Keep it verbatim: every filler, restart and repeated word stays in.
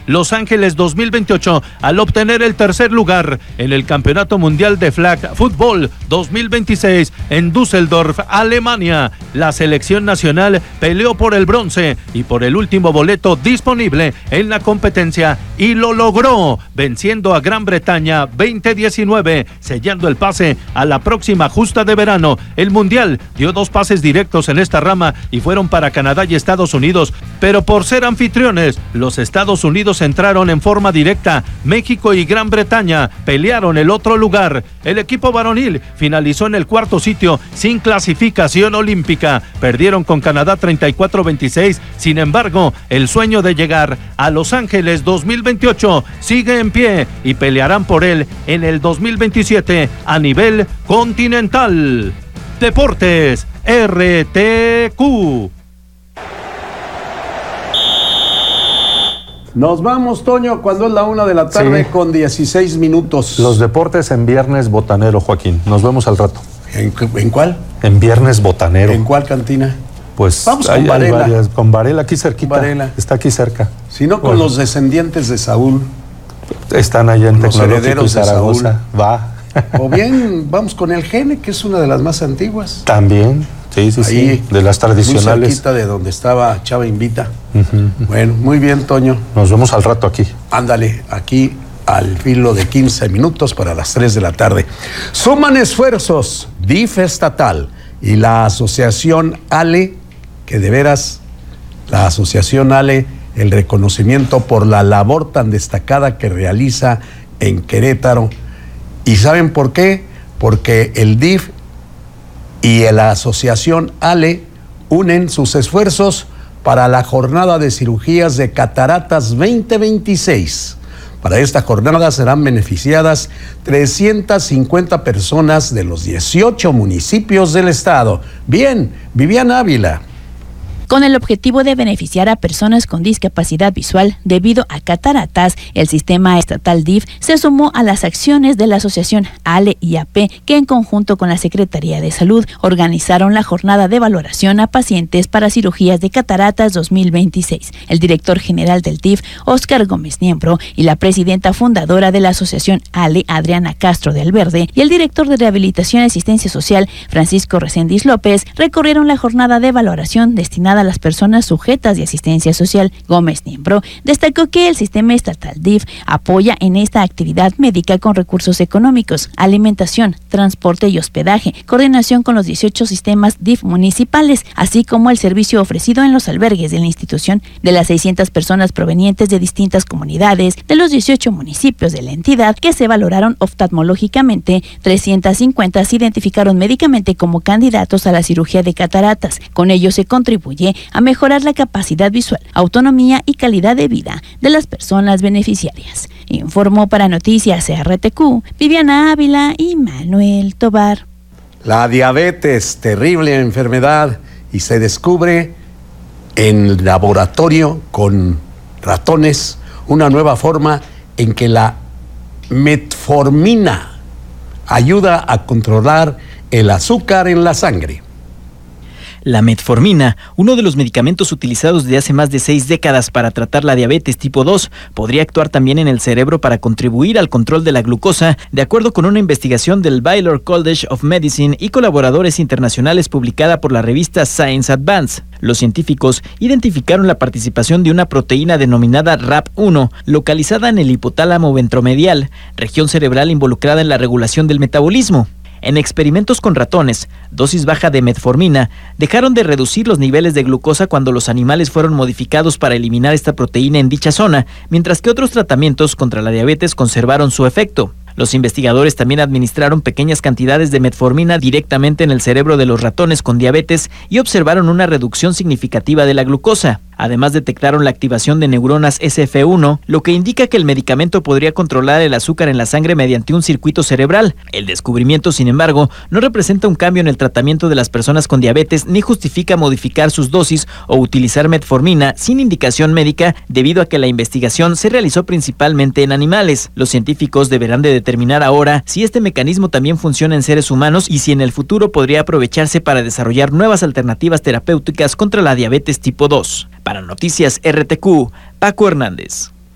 Los Ángeles dos mil veintiocho al obtener el tercer lugar en el Campeonato Mundial de Flag Football dos mil veintiséis en Düsseldorf, Alemania. La selección nacional peleó por el bronce y por el último boleto disponible en la competencia y lo logró, venciendo a Gran Bretaña veinte diecinueve, sellando el pase a la próxima justa de verano. El Mundial dio dos pases directos en esta rama y fueron para Canadá y Estados Unidos, pero por ser anfitriones, los Estados Unidos entraron en forma directa. México y Gran Bretaña pelearon el otro lugar. El equipo varonil finalizó en el cuarto sitio sin clasificación olímpica. Perdieron con Canadá treinta y cuatro veintiséis. Sin embargo, el sueño de llegar a Los Ángeles dos mil veintiocho sigue en pie y pelearán por él en el dos mil veintisiete a nivel continental. Deportes R T Q. Nos vamos, Toño, cuando es la una de la tarde, sí, con dieciséis minutos. Los deportes en Viernes Botanero, Joaquín. Nos vemos al rato. ¿En, en cuál? En Viernes Botanero. ¿En cuál cantina? Pues vamos hay, con Varela. Hay varias, con Varela, aquí cerquita. Varela. Está aquí cerca. Si no, con bueno, los descendientes de Saúl. Están allá en los Tecnológico y Zaragoza. Va. O bien, vamos con el Gene, que es una de las más antiguas. También. Sí, sí, ahí, sí, de las tradicionales. Muy cerquita de donde estaba Chava Invita. Uh-huh. Bueno, muy bien, Toño. Nos vemos al rato aquí. Ándale, aquí al filo de quince minutos para las tres de la tarde. Suman esfuerzos D I F estatal y la asociación ALE, que de veras, la asociación ALE, el reconocimiento por la labor tan destacada que realiza en Querétaro. ¿Y saben por qué? Porque el D I F y la asociación ALE unen sus esfuerzos para la jornada de cirugías de cataratas veinte veintiséis. Para esta jornada serán beneficiadas trescientas cincuenta personas de los dieciocho municipios del estado. Bien, Viviana Ávila. Con el objetivo de beneficiar a personas con discapacidad visual debido a cataratas, el sistema estatal D I F se sumó a las acciones de la asociación ALE y A P, que en conjunto con la Secretaría de Salud organizaron la jornada de valoración a pacientes para cirugías de cataratas dos mil veintiséis. El director general del D I F, Óscar Gómez Niembro, y la presidenta fundadora de la asociación ALE, Adriana Castro del Verde, y el director de Rehabilitación y Asistencia Social, Francisco Reséndiz López, recorrieron la jornada de valoración destinada a las personas sujetas de asistencia social. Gómez Niembro destacó que el sistema estatal D I F apoya en esta actividad médica con recursos económicos, alimentación, transporte y hospedaje, coordinación con los dieciocho sistemas D I F municipales, así como el servicio ofrecido en los albergues de la institución. De las seiscientas personas provenientes de distintas comunidades de los dieciocho municipios de la entidad que se valoraron oftalmológicamente, trescientas cincuenta se identificaron médicamente como candidatos a la cirugía de cataratas. Con ello se contribuye a mejorar la capacidad visual, autonomía y calidad de vida de las personas beneficiarias. Informó para Noticias R T Q, Viviana Ávila y Manuel Tobar. La diabetes, terrible enfermedad, y se descubre en laboratorio con ratones una nueva forma en que la metformina ayuda a controlar el azúcar en la sangre. La metformina, uno de los medicamentos utilizados desde hace más de seis décadas para tratar la diabetes tipo dos, podría actuar también en el cerebro para contribuir al control de la glucosa, de acuerdo con una investigación del Baylor College of Medicine y colaboradores internacionales publicada por la revista Science Advance. Los científicos identificaron la participación de una proteína denominada R A P uno, localizada en el hipotálamo ventromedial, región cerebral involucrada en la regulación del metabolismo. En experimentos con ratones, dosis baja de metformina dejaron de reducir los niveles de glucosa cuando los animales fueron modificados para eliminar esta proteína en dicha zona, mientras que otros tratamientos contra la diabetes conservaron su efecto. Los investigadores también administraron pequeñas cantidades de metformina directamente en el cerebro de los ratones con diabetes y observaron una reducción significativa de la glucosa. Además, detectaron la activación de neuronas S F uno, lo que indica que el medicamento podría controlar el azúcar en la sangre mediante un circuito cerebral. El descubrimiento, sin embargo, no representa un cambio en el tratamiento de las personas con diabetes ni justifica modificar sus dosis o utilizar metformina sin indicación médica, debido a que la investigación se realizó principalmente en animales. Los científicos deberán de determinar ahora si este mecanismo también funciona en seres humanos y si en el futuro podría aprovecharse para desarrollar nuevas alternativas terapéuticas contra la diabetes tipo dos. Para Noticias R T Q, Paco Hernández.